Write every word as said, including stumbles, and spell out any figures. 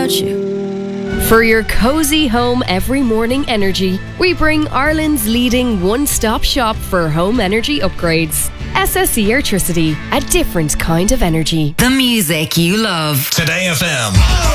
without you. For your cozy home every morning energy, we bring Ireland's leading one-stop shop for home energy upgrades. S S E Airtricity, a different kind of energy. The music you love. Today F M.